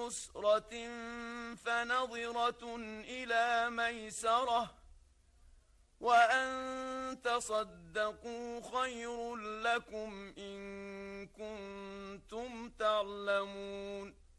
عسرة فنظرة إلى ميسرة وأن تصدقوا خير لكم إن كنتم تعلمون